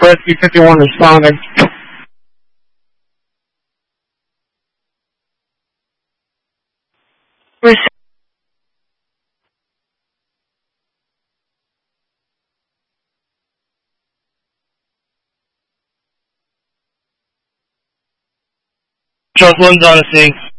Rescue 51 responding. Charles 1's on the scene.